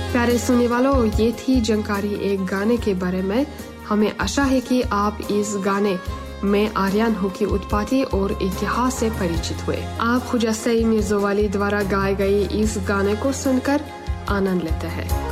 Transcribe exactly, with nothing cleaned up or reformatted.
प्यारे सुनने वालों, ये थी जानकारी एक गाने के बारे में। हमें आशा है कि आप इस गाने में आर्यन हो की उत्पत्ति और इतिहास से परिचित हुए। आप खुजा सईद मिर्ज़ोवाली द्वारा गाए गए इस गाने को सुनकर आनंद लेते हैं।